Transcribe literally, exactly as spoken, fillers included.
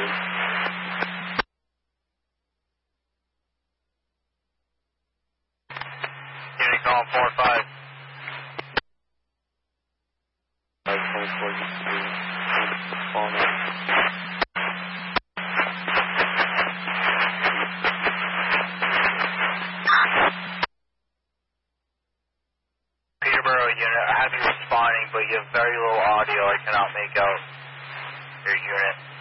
Unit calling four five. Peterborough unit, I have you responding, but you have very low audio. I cannot make out your unit.